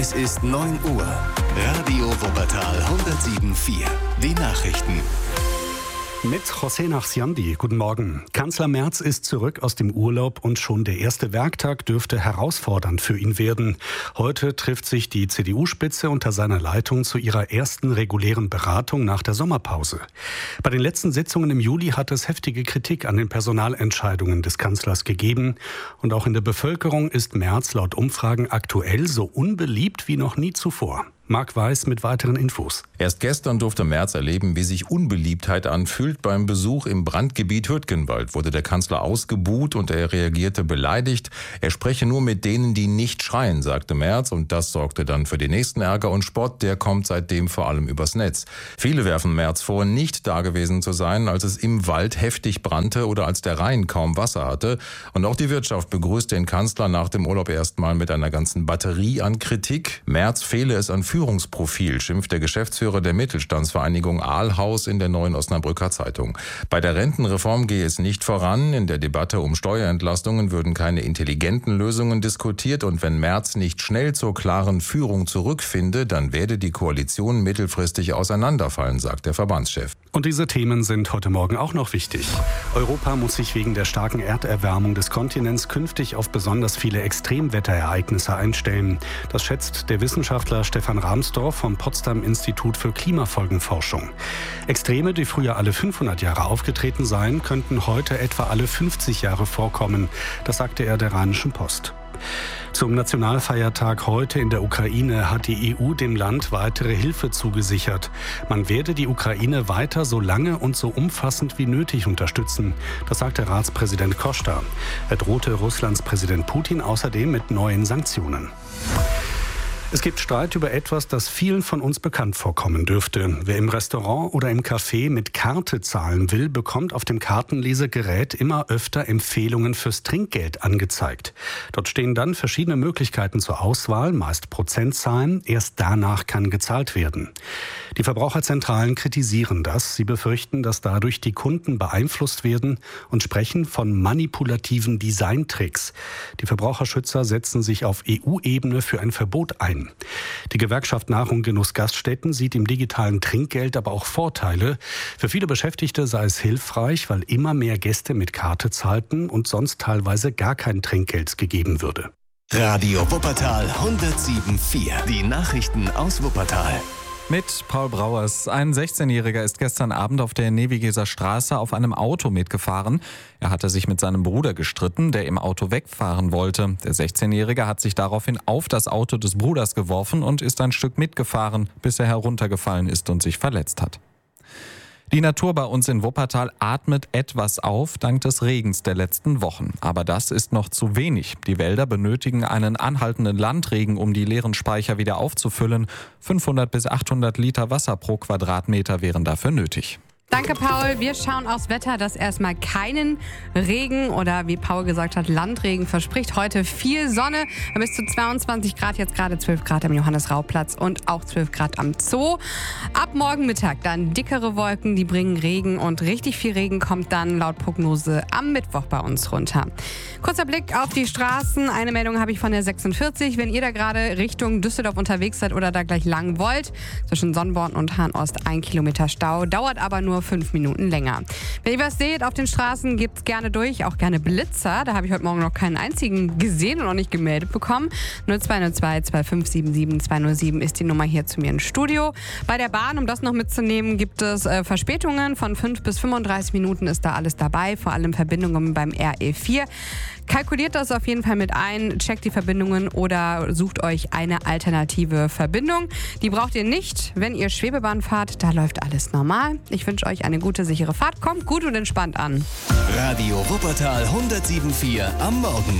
Es ist 9 Uhr. Radio Wuppertal 107.4. Die Nachrichten. Mit José Nachsiandi. Guten Morgen. Kanzler Merz ist zurück aus dem Urlaub und schon der erste Werktag dürfte herausfordernd für ihn werden. Heute trifft sich die CDU-Spitze unter seiner Leitung zu ihrer ersten regulären Beratung nach der Sommerpause. Bei den letzten Sitzungen im Juli hat es heftige Kritik an den Personalentscheidungen des Kanzlers gegeben. Und auch in der Bevölkerung ist Merz laut Umfragen aktuell so unbeliebt wie noch nie zuvor. Marc Weiß mit weiteren Infos. Erst gestern durfte Merz erleben, wie sich Unbeliebtheit anfühlt. Beim Besuch im Brandgebiet Hürtgenwald wurde der Kanzler ausgebuht und er reagierte beleidigt. Er spreche nur mit denen, die nicht schreien, sagte Merz. Und das sorgte dann für den nächsten Ärger und Spott. Der kommt seitdem vor allem übers Netz. Viele werfen Merz vor, nicht dagewesen zu sein, als es im Wald heftig brannte oder als der Rhein kaum Wasser hatte. Und auch die Wirtschaft begrüßt den Kanzler nach dem Urlaub erstmal mit einer ganzen Batterie an Kritik. Merz fehle es an Führungsprofil, schimpft der Geschäftsführer der Mittelstandsvereinigung Aalhaus in der Neuen Osnabrücker Zeitung. Bei der Rentenreform gehe es nicht voran. In der Debatte um Steuerentlastungen würden keine intelligenten Lösungen diskutiert. Und wenn Merz nicht schnell zur klaren Führung zurückfinde, dann werde die Koalition mittelfristig auseinanderfallen, sagt der Verbandschef. Und diese Themen sind heute Morgen auch noch wichtig. Europa muss sich wegen der starken Erderwärmung des Kontinents künftig auf besonders viele Extremwetterereignisse einstellen. Das schätzt der Wissenschaftler Stefan Rahmsdorf vom Potsdam-Institut für Klimafolgenforschung. Extreme, die früher alle 500 Jahre aufgetreten seien, könnten heute etwa alle 50 Jahre vorkommen. Das sagte er der Rheinischen Post. Zum Nationalfeiertag heute in der Ukraine hat die EU dem Land weitere Hilfe zugesichert. Man werde die Ukraine weiter so lange und so umfassend wie nötig unterstützen. Das sagte Ratspräsident Costa. Er drohte Russlands Präsident Putin außerdem mit neuen Sanktionen. Es gibt Streit über etwas, das vielen von uns bekannt vorkommen dürfte. Wer im Restaurant oder im Café mit Karte zahlen will, bekommt auf dem Kartenlesegerät immer öfter Empfehlungen fürs Trinkgeld angezeigt. Dort stehen dann verschiedene Möglichkeiten zur Auswahl, meist Prozentzahlen. Erst danach kann gezahlt werden. Die Verbraucherzentralen kritisieren das. Sie befürchten, dass dadurch die Kunden beeinflusst werden und sprechen von manipulativen Designtricks. Die Verbraucherschützer setzen sich auf EU-Ebene für ein Verbot ein. Die Gewerkschaft Nahrung Genuss Gaststätten sieht im digitalen Trinkgeld aber auch Vorteile. Für viele Beschäftigte sei es hilfreich, weil immer mehr Gäste mit Karte zahlten und sonst teilweise gar kein Trinkgeld gegeben würde. Radio Wuppertal 107.4. Die Nachrichten aus Wuppertal. Mit Paul Brauers. Ein 16-Jähriger ist gestern Abend auf der Nevigeser Straße auf einem Auto mitgefahren. Er hatte sich mit seinem Bruder gestritten, der im Auto wegfahren wollte. Der 16-Jährige hat sich daraufhin auf das Auto des Bruders geworfen und ist ein Stück mitgefahren, bis er heruntergefallen ist und sich verletzt hat. Die Natur bei uns in Wuppertal atmet etwas auf, dank des Regens der letzten Wochen. Aber das ist noch zu wenig. Die Wälder benötigen einen anhaltenden Landregen, um die leeren Speicher wieder aufzufüllen. 500 bis 800 Liter Wasser pro Quadratmeter wären dafür nötig. Danke, Paul. Wir schauen aufs Wetter, das erstmal keinen Regen oder wie Paul gesagt hat, Landregen verspricht. Heute viel Sonne, bis zu 22 Grad, jetzt gerade 12 Grad am Johannes-Rau-Platz und auch 12 Grad am Zoo. Ab morgen Mittag dann dickere Wolken, die bringen Regen und richtig viel Regen kommt dann laut Prognose am Mittwoch bei uns runter. Kurzer Blick auf die Straßen. Eine Meldung habe ich von der 46. Wenn ihr da gerade Richtung Düsseldorf unterwegs seid oder da gleich lang wollt, zwischen Sonnborn und Hahn-Ost 1 Kilometer Stau, dauert aber nur 5 Minuten länger. Wenn ihr was seht auf den Straßen, gebt's gerne durch, auch gerne Blitzer. Da habe ich heute Morgen noch keinen einzigen gesehen und auch nicht gemeldet bekommen. 0202 2577 207 ist die Nummer hier zu mir ins Studio. Bei der Bahn, um das noch mitzunehmen, gibt es Verspätungen von 5 bis 35 Minuten ist da alles dabei, vor allem Verbindungen beim RE4. Kalkuliert das auf jeden Fall mit ein, checkt die Verbindungen oder sucht euch eine alternative Verbindung. Die braucht ihr nicht, wenn ihr Schwebebahn fahrt, da läuft alles normal. Ich wünsche euch eine gute, sichere Fahrt. Kommt gut und entspannt an. Radio Wuppertal 107.4 am Morgen.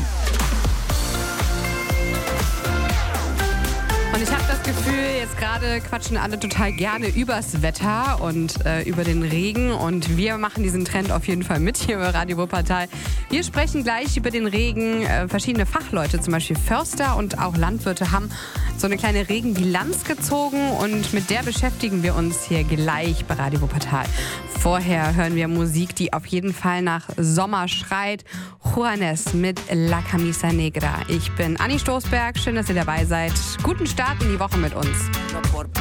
Und ich habe das Gefühl, jetzt gerade quatschen alle total gerne übers Wetter und über den Regen. Und wir machen diesen Trend auf jeden Fall mit hier bei Radio Wuppertal. Wir sprechen gleich über den Regen. Verschiedene Fachleute, zum Beispiel Förster und auch Landwirte, haben so eine kleine Regenbilanz gezogen. Und mit der beschäftigen wir uns hier gleich bei Radio Wuppertal. Vorher hören wir Musik, die auf jeden Fall nach Sommer schreit. Juanes mit La Camisa Negra. Ich bin Anni Stoßberg. Schön, dass ihr dabei seid. Guten Start in die Woche mit uns.